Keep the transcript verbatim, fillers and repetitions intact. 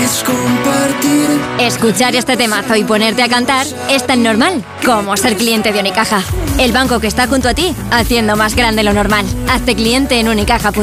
es compartir. Escuchar este temazo y ponerte a cantar es tan normal como ser cliente de Unicaja. El banco que está junto a ti, haciendo más grande lo normal. Hazte cliente en unicaja punto es.